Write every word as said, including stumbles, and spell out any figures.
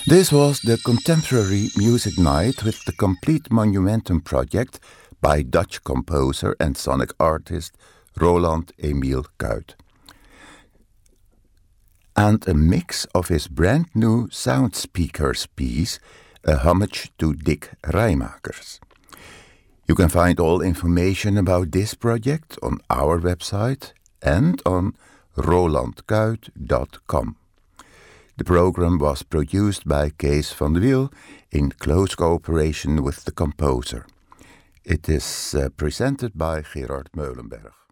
This was the Contemporary Music Night with the complete Monumentum project by Dutch composer and sonic artist Roland Emil Kuyt, and a mix of his brand new Sound Speakers piece, a homage to Dick Rijmakers. You can find all information about this project on our website and on roland kuyt dot com. The program was produced by Kees van de Wiel in close cooperation with the composer. It is uh, presented by Gerard Meulenberg.